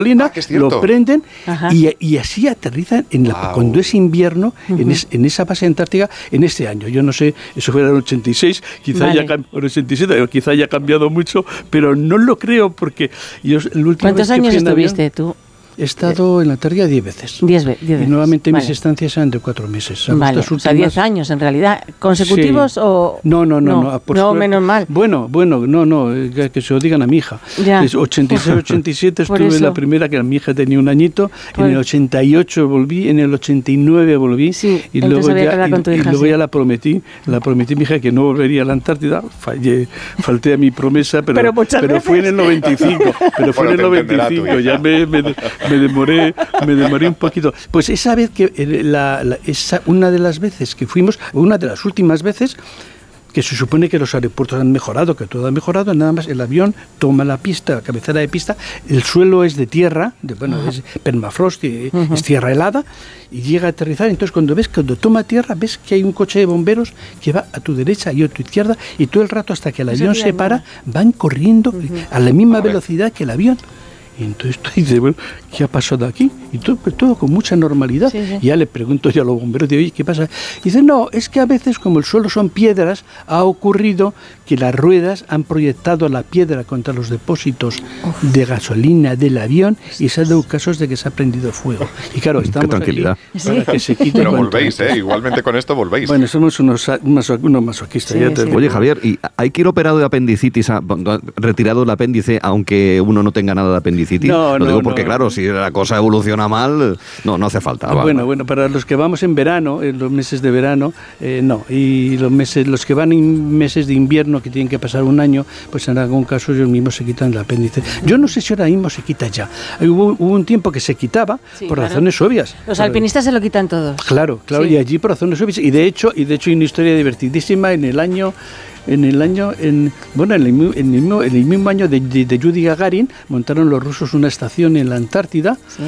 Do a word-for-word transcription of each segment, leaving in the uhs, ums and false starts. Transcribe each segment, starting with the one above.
ah, lo prenden y, y así aterrizan en la, wow. cuando es invierno uh-huh. en, es, en esa base antártica en este año. Yo no sé, eso fue en el ochenta y seis, quizá vale. haya, o el ochenta y siete, quizá haya cambiado mucho, pero no lo creo porque yo el último ¿Cuántos vez que años fui en estuviste avión, tú? He estado en la Antártida diez veces. Diez, ve- diez veces. Y nuevamente vale. mis estancias eran de cuatro meses. Vale, últimas... o sea, diez años en realidad. ¿Consecutivos sí. o...? No, no, no. No, no, por no suerte... menos mal. Bueno, bueno, no, no, que, que se lo digan a mi hija. Ya. Es ochenta y seis, ochenta y siete estuve en la primera, que mi hija tenía un añito. Por... En el ochenta y ocho volví, en el ochenta y nueve volví. Sí, y luego ya, y, hija, y luego sí. ya la prometí, la prometí a mi hija que no volvería a la Antártida. Fallé, falté a mi promesa, pero, pero, pero fue en el noventa y cinco. Pero fue bueno, en el noventa y cinco, ya me, me, me demoré... Me demoré un poquito. Pues esa vez que, la, la, esa, una de las veces que fuimos, una de las últimas veces, que se supone que los aeropuertos han mejorado, que todo ha mejorado, nada más el avión toma la pista, la cabecera de pista, el suelo es de tierra, de, bueno, uh-huh. es permafrost, uh-huh. es tierra helada, y llega a aterrizar. Entonces cuando ves, cuando toma tierra, ves que hay un coche de bomberos que va a tu derecha y a tu izquierda, y todo el rato hasta que el avión se para, van corriendo uh-huh. a la misma a velocidad que el avión. Y entonces tú dices, bueno, ¿qué ha pasado aquí? Y todo, todo con mucha normalidad. Sí, sí. Y ya le pregunto yo a los bomberos, digo, oye, ¿qué pasa? Y dice, no, es que a veces, como el suelo son piedras, ha ocurrido que las ruedas han proyectado la piedra contra los depósitos Uf. de gasolina del avión y se han dado casos de que se ha prendido fuego. Y claro, estamos Qué tranquilidad. Aquí para que se quite. Pero volvéis, ¿eh? Igualmente con esto volvéis. Bueno, somos unos, unos, unos masoquistas. Sí, ya te sí. Oye, Javier, ¿y hay que ir operado de apendicitis, a, retirado el apéndice, aunque uno no tenga nada de apendicitis? No, Lo no, digo porque, no. claro, si la cosa evoluciona mal, no, no hace falta. Bueno, vale. bueno, para los que vamos en verano, en los meses de verano, eh, no. Y los meses, los que van en meses de invierno, que tienen que pasar un año, pues en algún caso ellos mismos se quitan el apéndice. Yo no sé si ahora mismo se quita ya. Hubo, hubo un tiempo que se quitaba sí, por claro. razones obvias. Los alpinistas se lo quitan todos. Claro, claro, sí. y allí por razones obvias. Y de hecho, y de hecho hay una historia divertidísima en el año... En el año, en, bueno, en el, en el, mismo, en el mismo año de, de, de Yuri Gagarin, montaron los rusos una estación en la Antártida sí.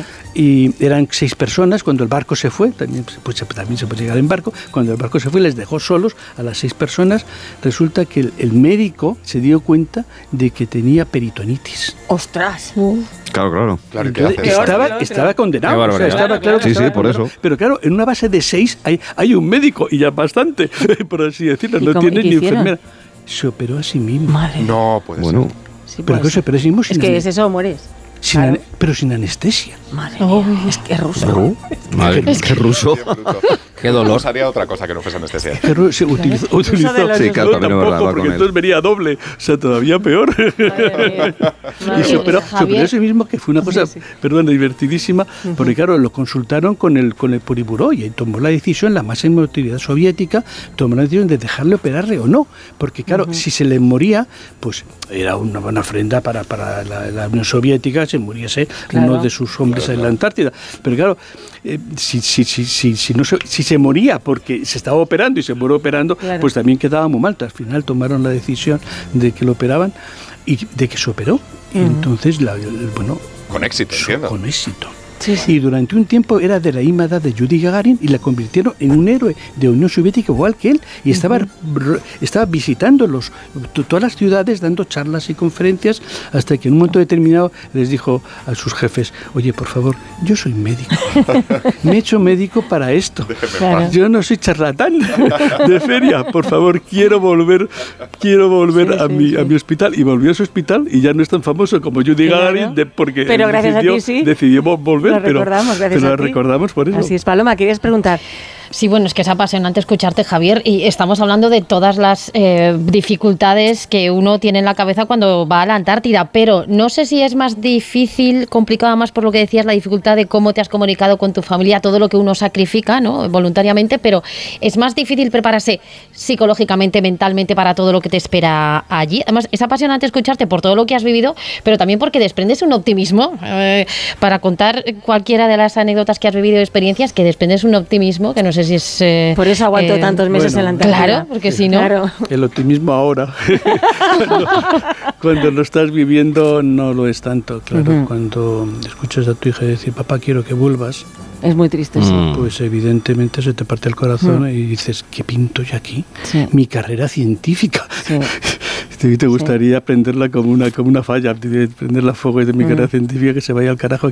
y eran seis personas. Cuando el barco se fue, también, pues, también se puede llegar en barco, cuando el barco se fue les dejó solos a las seis personas. Resulta que el, el médico se dio cuenta de que tenía peritonitis. ¡Ostras! Uh. Claro, claro. claro Entonces, estaba, estaba condenado. O sea, estaba claro que sí, estaba sí, por eso. Pero claro, en una base de seis hay, hay un médico y ya bastante, por así decirlo. No tiene ni enfermera. Se operó a sí mismo. Madre. No puede bueno. ser. Sí, pero que se operó a sí mismo sin Es que ane- es eso o mueres. Sin claro. ane- pero sin anestesia. Madre oh. mía, es que es ruso. No. Madre, es que ruso. Qué dolor. Haría otra cosa que no fuese anestesia. Que ru- se utilizó, utilizó sí, claro, también tampoco, es verdad, porque entonces venía doble, o sea, todavía peor. Madre Madre y se operó, se operó a sí mismo, que fue una cosa, sí, sí. perdón, divertidísima, uh-huh. porque claro, lo consultaron con el con el Politburó y tomó la decisión, la máxima autoridad soviética tomó la decisión de dejarle operarle o no, porque claro, uh-huh. si se le moría, pues era una buena ofrenda para, para la, la Unión Soviética, se muriese claro. uno de sus hombres claro, en la Antártida. Pero claro, eh, si, si, si, si, si, no se, si se moría porque se estaba operando y se murió operando, claro. pues también quedaba muy mal. Al final tomaron la decisión de que lo operaban y de que se operó. Uh-huh. Y entonces, la, el, bueno... Con éxito, entiendo. Con éxito. Sí, sí. Y durante un tiempo era de la misma edad de Yuri Gagarin y la convirtieron en un héroe de Unión Soviética igual que él y uh-huh. estaba, estaba visitando los, todas las ciudades dando charlas y conferencias hasta que en un momento determinado les dijo a sus jefes, oye, por favor, yo soy médico, me he hecho médico para esto, claro. yo no soy charlatán de feria, por favor, quiero volver quiero volver sí, a, sí, mi, sí. a mi hospital. Y volvió a su hospital y ya no es tan famoso como Yuri claro. Gagarin de, porque Pero gracias decidió, a ti, sí. decidió volver. Lo recordamos, pero, gracias pero a ti. recordamos por eso. Así es, Paloma, querías preguntar. Sí, bueno, es que es apasionante escucharte, Javier, y estamos hablando de todas las eh, dificultades que uno tiene en la cabeza cuando va a la Antártida, pero no sé si es más difícil, complicada más por lo que decías, la dificultad de cómo te has comunicado con tu familia, todo lo que uno sacrifica, ¿no?, voluntariamente, pero es más difícil prepararse psicológicamente, mentalmente para todo lo que te espera allí. Además, es apasionante escucharte por todo lo que has vivido, pero también porque desprendes un optimismo eh, para contar cualquiera de las anécdotas que has vivido y experiencias, que desprendes un optimismo que no sé si es... Eh, Por eso aguanto eh, tantos meses bueno, en la Antártida. Claro, porque si no... Claro. El optimismo ahora. cuando, cuando lo estás viviendo no lo es tanto, claro. Uh-huh. Cuando escuchas a tu hija decir, papá, quiero que vuelvas. Es muy triste, sí. Pues evidentemente se te parte el corazón mm. y dices, ¿qué pinto yo aquí? Sí. Mi carrera científica. Sí. Te, te gustaría sí. prenderla como una, como una falla, prenderla a fuego de mi carrera mm. científica que se vaya al carajo.